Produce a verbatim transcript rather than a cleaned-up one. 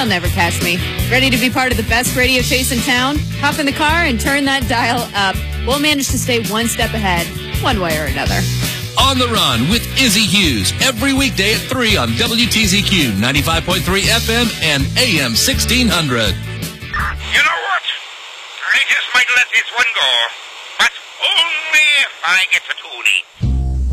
They'll never catch me. Ready to be part of the best radio chase in town? Hop in the car and turn that dial up. We'll manage to stay one step ahead, one way or another. On the Run with Izzy Hughes, every weekday at three on W T Z Q ninety-five point three F M and A M sixteen hundred. You know what? I just might let this one go, but only if I get to Toonie.